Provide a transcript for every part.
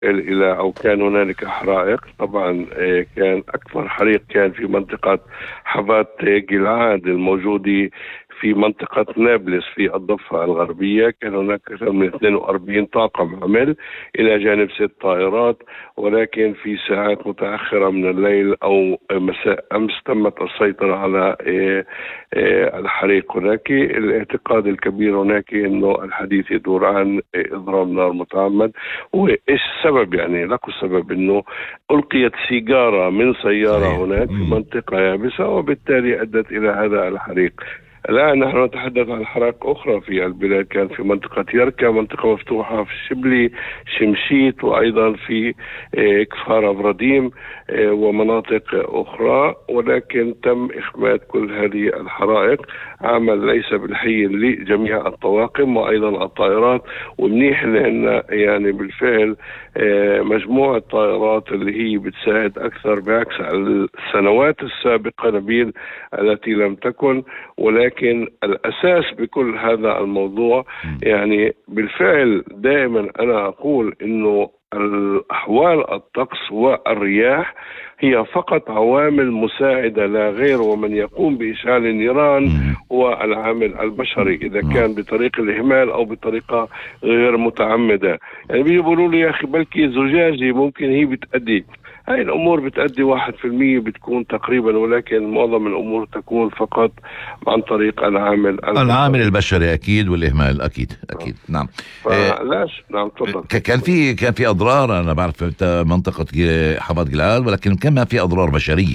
إلى أو كان هنالك حرائق. طبعا كان أكبر حريق كان في منطقة حفاظ جلعاد الموجودة في منطقة نابلس في الضفة الغربية. كان هناك أكثر من 42 طاقم عمل إلى جانب 6 طائرات، ولكن في ساعات متأخرة من الليل أو مساء أمس تمت السيطرة على الحريق هناك. الاعتقاد الكبير هناك أنه الحديث يدور عن إضرام نار متعمد. وإيش السبب؟ يعني لكو السبب أنه ألقيت سيجارة من سيارة هناك في منطقة يابسة، وبالتالي أدت إلى هذا الحريق. الآن نحن نتحدث عن حرائق أخرى في البلاد، كان في منطقة يركا، منطقة مفتوحة في شبلي، شمشيت، وأيضا في كفار أبرديم ومناطق أخرى، ولكن تم إخماد كل هذه الحرائق. عمل ليس بالحي لجميع الطواقم وأيضا الطائرات، ومنيح لأن يعني بالفعل مجموعة طائرات اللي هي بتساعد أكثر بعكس السنوات السابقة نبيل التي لم تكن. ولكن الأساس بكل هذا الموضوع يعني بالفعل دائما أنا أقول إنه الأحوال الطقس والرياح هي فقط عوامل مساعدة لا غير، ومن يقوم بإشعال النيران هو العامل البشري إذا كان بطريق الإهمال أو بطريقة غير متعمدة. يعني بيقولوا لي يا أخي بلكي زجاجي ممكن هي بتأدي، هاي الأمور بتأدي 1% بتكون تقريبا، ولكن معظم الأمور تكون فقط عن طريق العامل البشري أكيد، والإهمال أكيد. نعم. لاش نعم تفضل. كان في أضرار. أنا بعرف منطقة حفاظ جلعاد، ولكن كان ما في أضرار بشرية.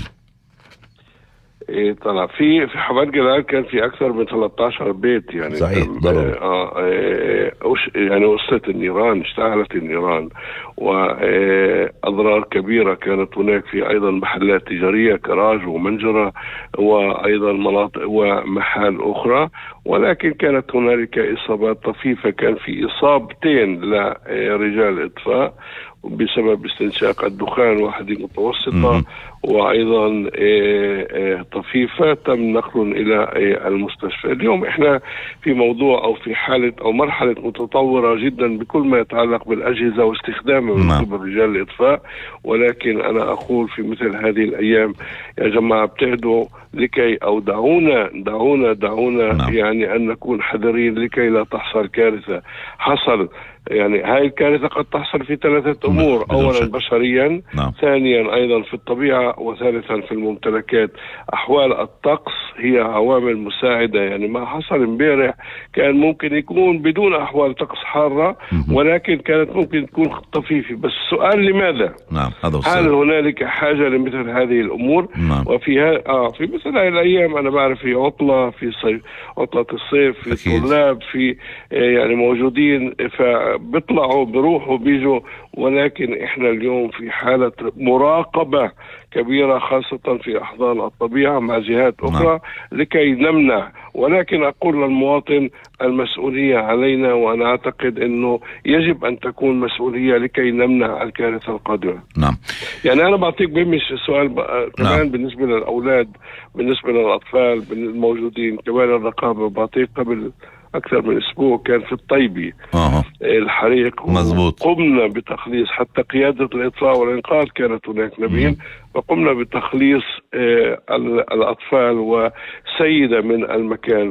طلع في حفاظ جلعاد كان في أكثر من 13 بيت يعني صحيح يعني وصلت النيران، اشتعلت النيران، وأضرار كبيرة كانت هناك في أيضا محلات تجارية كراج ومنجرة وأيضا مناطق ومحال أخرى. ولكن كانت هنالك إصابات طفيفة، كان في إصابتين لرجال إطفاء بسبب استنشاق الدخان، واحدة متوسطة وأيضا طفيفة تم نقلهم إلى المستشفى. اليوم إحنا في موضوع أو في حالة أو مرحلة متطورة جدا بكل ما يتعلق بالأجهزة واستخدامها من قبل رجال الإطفاء. ولكن أنا أقول في مثل هذه الأيام يا جماعة ابتعدوا لكي أو دعونا يعني أن نكون حذرين لكي لا تحصل كارثة. حصل يعني هاي الكارثة قد تحصل في 3 أمور: أولا بشريا، ثانيا أيضا في الطبيعة، وثالثا في الممتلكات. أحوال الطقس هي عوامل مساعدة. يعني ما حصل امبارح كان ممكن يكون بدون أحوال طقس حارة، ولكن كانت ممكن تكون طفيفة. بس السؤال لماذا؟ هل هنالك حاجة لمثل هذه الأمور؟ وفي في مثل هذه الأيام أنا بعرف في عطلة، في صيف، عطلة الصيف، في طلاب في يعني موجودين، بيطلعوا بيروحوا بيجوا. ولكن احنا اليوم في حالة مراقبة كبيرة خاصة في أحضان الطبيعة مع جهات أخرى لكي نمنع. ولكن أقول للمواطن المسؤولية علينا، وأنا أعتقد أنه يجب أن تكون مسؤولية لكي نمنع الكارثة القادمة. يعني أنا بعطيك بمش سؤال كمان بالنسبة للأولاد، بالنسبة للأطفال الموجودين كمان الرقابة. بعطيك قبل أكثر من أسبوع كان في الطيبي الحريق، مزبوط. قمنا بتخليص، حتى قيادة الإطفاء والإنقاذ كانت هناك نبيل، وقمنا بتخليص الأطفال وسيدة من المكان.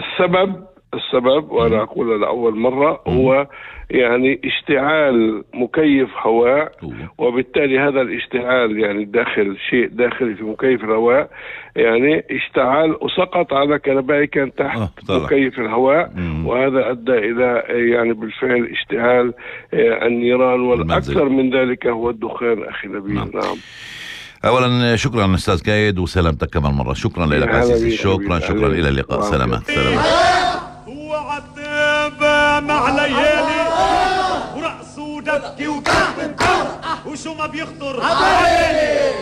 السبب وأنا أقول لأول مرة هو يعني اشتعال مكيف هواء، وبالتالي هذا الاشتعال يعني شيء داخلي في مكيف الهواء يعني اشتعال وسقط على كنباية كان تحت مكيف الهواء، وهذا أدى إلى يعني بالفعل اشتعال النيران، والأكثر من ذلك هو الدخان أخي نبيل. نعم. أولا شكرا أستاذ كايد وسلامتك كمان مرة. شكرا لك عزيزي. شكرا إلى اللقاء. سلامات. هو عتابة مع ليالي ورقص ودبكي وشو ما بيخطر